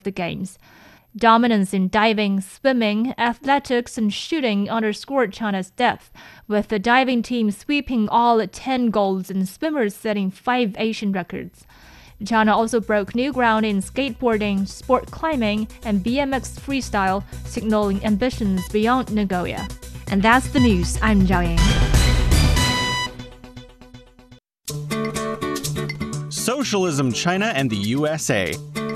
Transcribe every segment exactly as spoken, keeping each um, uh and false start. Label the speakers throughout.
Speaker 1: the Games. Dominance in diving, swimming, athletics, and shooting underscored China's depth, with the diving team sweeping all ten golds and swimmers setting five Asian records. China also broke new ground in skateboarding, sport climbing, and B M X freestyle, signaling ambitions beyond Nagoya. And that's the news. I'm Zhao
Speaker 2: Yang. Socialism, China, and the U S A.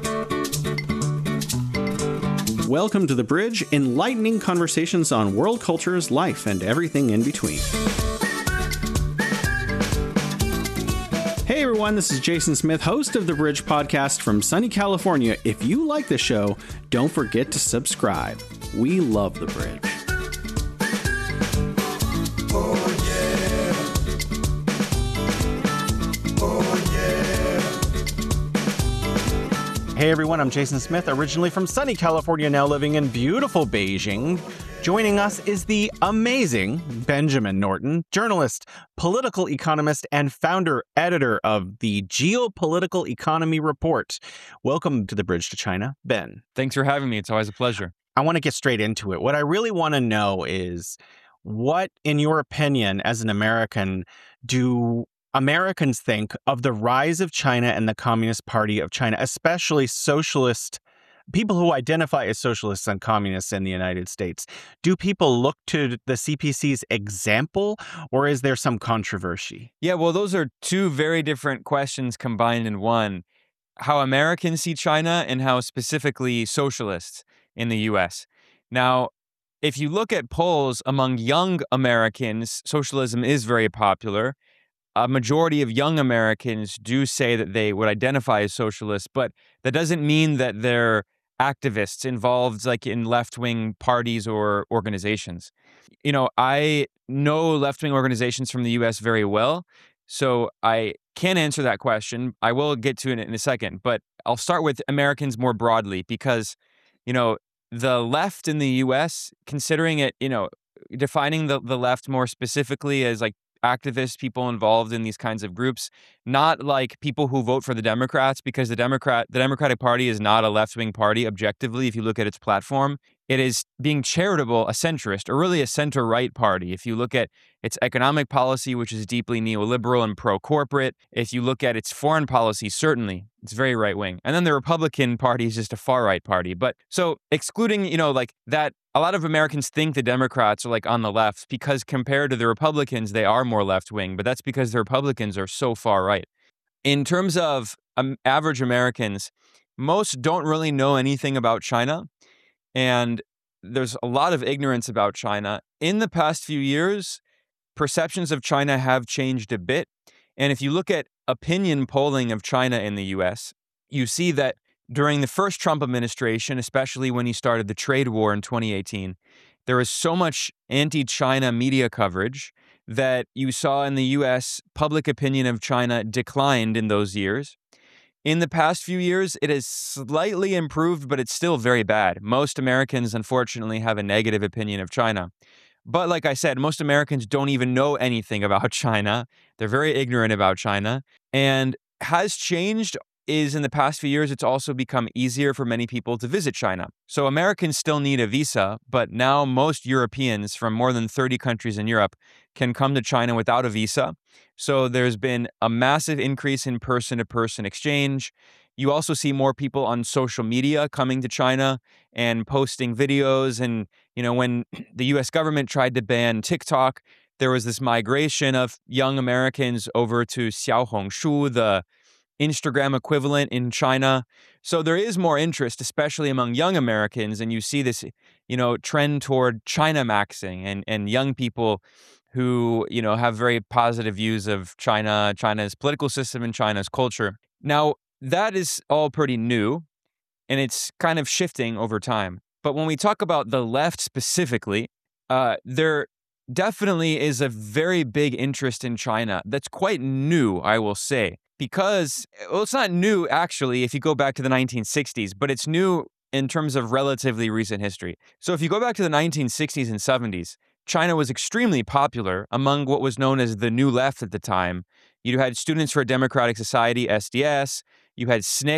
Speaker 2: Welcome to The Bridge, enlightening conversations on world cultures, life, and everything in between. Hey everyone, this is Jason Smith, host of The Bridge podcast from sunny California. If you like the show, don't forget to subscribe. We love The Bridge. Hey everyone, I'm Jason Smith, originally from sunny California, now living in beautiful Beijing. Joining us is the amazing Benjamin Norton, journalist, political economist, and founder editor of the Geopolitical Economy Report. Welcome to The Bridge to China, Ben.
Speaker 3: Thanks for having me. It's always a pleasure.
Speaker 2: I want to get straight into it. What I really want to know is, what, in your opinion, as an American, do Americans think of the rise of China and the Communist Party of China, especially socialist people who identify as socialists and communists in the United States? Do people look to the C P C's example, or is there some controversy?
Speaker 3: Yeah, well, those are two very different questions combined in one. How Americans see China and how specifically socialists in the U S. Now, if you look at polls among young Americans, socialism is very popular. A majority of young Americans do say that they would identify as socialists, but that doesn't mean that they're activists involved like in left-wing parties or organizations. You know, I know left-wing organizations from the U S very well, so I can't answer that question. I will get to it in a second, but I'll start with Americans more broadly because, you know, the left in the U S, considering it, you know, defining the, the left more specifically as like activists, people involved in these kinds of groups, not like people who vote for the Democrats, because the Democrat, the Democratic Party is not a left-wing party objectively. If you look at its platform, it is being charitable, a centrist, or really a center-right party. If you look at its economic policy, which is deeply neoliberal and pro-corporate, if you look at its foreign policy, certainly it's very right-wing. And then the Republican Party is just a far-right party. But so excluding, you know, like that, a lot of Americans think the Democrats are like on the left because compared to the Republicans, they are more left-wing, but that's because the Republicans are so far right. In terms of um, average Americans, most don't really know anything about China, and there's a lot of ignorance about China. In the past few years, perceptions of China have changed a bit, and if you look at opinion polling of China in the U S, you see that during the first Trump administration, especially when he started the trade war in twenty eighteen, there was so much anti-China media coverage that you saw in the U S public opinion of China declined in those years. In the past few years, it has slightly improved, but it's still very bad. Most Americans, unfortunately, have a negative opinion of China. But like I said, most Americans don't even know anything about China. They're very ignorant about China. And has changed is in the past few years, it's also become easier for many people to visit China. So Americans still need a visa, but now most Europeans from more than thirty countries in Europe can come to China without a visa. So there's been a massive increase in person-to-person exchange. You also see more people on social media coming to China and posting videos. And, you know, when the U S government tried to ban TikTok, there was this migration of young Americans over to Xiaohongshu, the Instagram equivalent in China. So there is more interest, especially among young Americans. And you see this, you know, trend toward China maxing and, and young people who, you know, have very positive views of China, China's political system and China's culture. Now, that is all pretty new, and it's kind of shifting over time. But when we talk about the left specifically, uh, there definitely is a very big interest in China that's quite new, I will say. Because, well, it's not new, actually, if you go back to the nineteen sixties, but it's new in terms of relatively recent history. So if you go back to the nineteen sixties and seventies, China was extremely popular among what was known as the New Left at the time. You had Students for a Democratic Society, S D S. You had S N C C,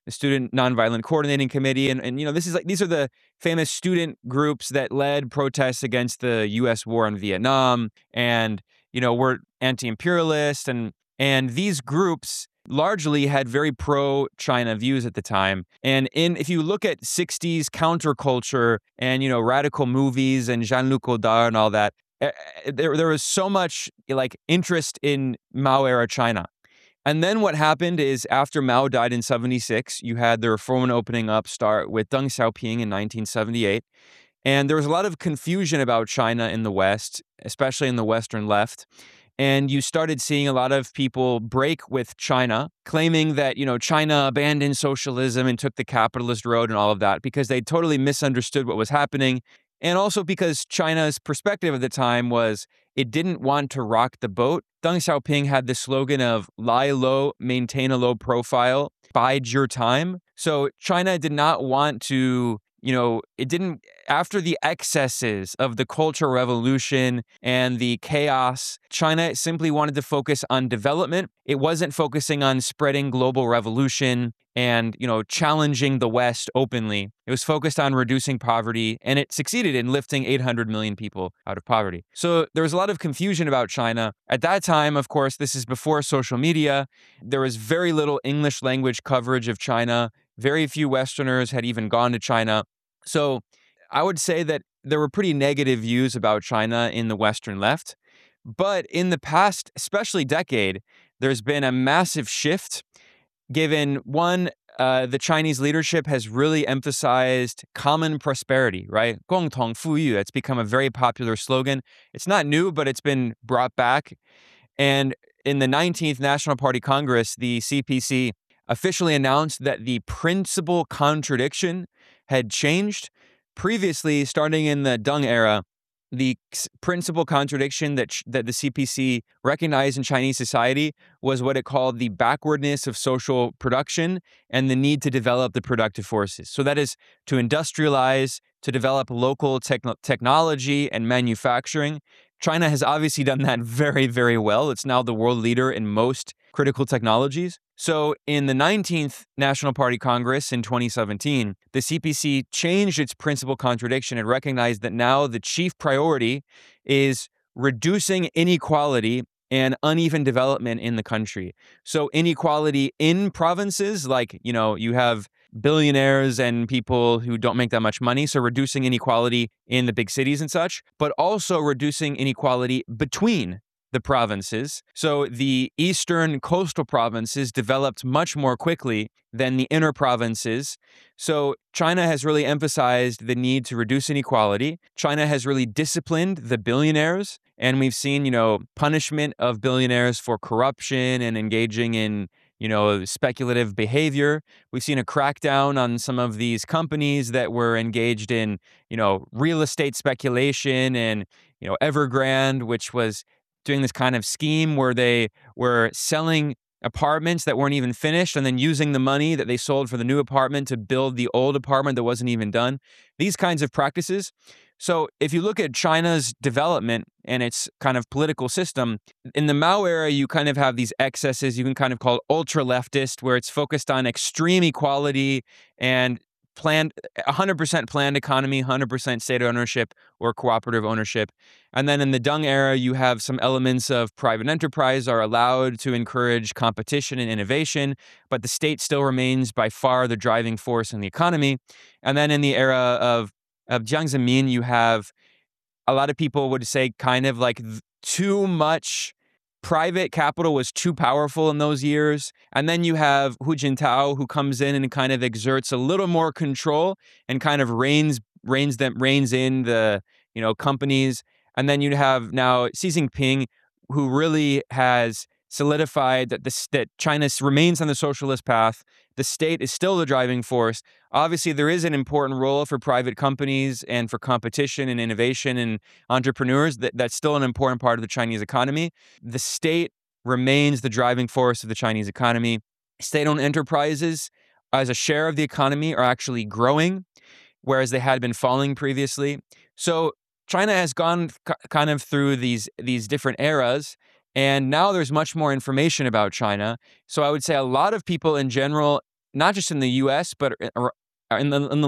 Speaker 3: the Student Nonviolent Coordinating Committee. And, and, you know, this is like, these are the famous student groups that led protests against the U S war in Vietnam and, you know, were anti-imperialist. And, and these groups largely had very pro-China views at the time. And in if you look at sixties counterculture and, you know, radical movies and Jean-Luc Godard and all that, uh, there, there was so much like interest in Mao era China. And then what happened is after Mao died in seventy-six, you had the reform opening up start with Deng Xiaoping in nineteen seventy-eight. And there was a lot of confusion about China in the West, especially in the Western left. And you started seeing a lot of people break with China, claiming that, you know, China abandoned socialism and took the capitalist road and all of that because they totally misunderstood what was happening. And also because China's perspective at the time was it didn't want to rock the boat. Deng Xiaoping had the slogan of lie low, maintain a low profile, bide your time. So China did not want to, you know, it didn't, after the excesses of the Cultural Revolution and the chaos, China simply wanted to focus on development. It wasn't focusing on spreading global revolution and, you know, challenging the West openly. It was focused on reducing poverty, and it succeeded in lifting eight hundred million people out of poverty. So there was a lot of confusion about China. At that time, of course, this is before social media. There was very little English language coverage of China. Very few Westerners had even gone to China. So I would say that there were pretty negative views about China in the Western left. But in the past, especially decade, there's been a massive shift given, one, uh, the Chinese leadership has really emphasized common prosperity, right? 共同富裕. It's become a very popular slogan. It's not new, but it's been brought back. And in the nineteenth National Party Congress, the C P C officially announced that the principal contradiction had changed. Previously, starting in the Deng era, the principal contradiction that ch- that the C P C recognized in Chinese society was what it called the backwardness of social production and the need to develop the productive forces. So that is to industrialize, to develop local techn- technology and manufacturing. China has obviously done that very, very well. It's now the world leader in most critical technologies. So in the nineteenth National Party Congress in twenty seventeen, the C P C changed its principal contradiction and recognized that now the chief priority is reducing inequality and uneven development in the country. So inequality in provinces, like, you know, you have billionaires and people who don't make that much money, so reducing inequality in the big cities and such, but also reducing inequality between the provinces. So the eastern coastal provinces developed much more quickly than the inner provinces. So China has really emphasized the need to reduce inequality. China has really disciplined the billionaires, and we've seen, you know, punishment of billionaires for corruption and engaging in, you know, speculative behavior. We've seen a crackdown on some of these companies that were engaged in, you know, real estate speculation and, you know, Evergrande, which was doing this kind of scheme where they were selling apartments that weren't even finished and then using the money that they sold for the new apartment to build the old apartment that wasn't even done. These kinds of practices. So if you look at China's development and its kind of political system, in the Mao era, you kind of have these excesses you can kind of call ultra-leftist, where it's focused on extreme equality and planned, one hundred percent planned economy, one hundred percent state ownership or cooperative ownership. And then in the Deng era, you have some elements of private enterprise are allowed to encourage competition and innovation, but the state still remains by far the driving force in the economy. And then in the era of, of Jiang Zemin, you have a lot of people would say kind of like too much private capital was too powerful in those years. And then you have Hu Jintao, who comes in and kind of exerts a little more control and kind of reins reins them reins in the, you know, companies. And then you have now Xi Jinping, who really has solidified that this that China remains on the socialist path. The state is still the driving force. Obviously, there is an important role for private companies and for competition and innovation and entrepreneurs. That, that's still an important part of the Chinese economy. The state remains the driving force of the Chinese economy. State-owned enterprises, as a share of the economy, are actually growing, whereas they had been falling previously. So China has gone c- kind of through these these different eras. And now there's much more information about China. So I would say a lot of people in general not just in the U S, but in the, in the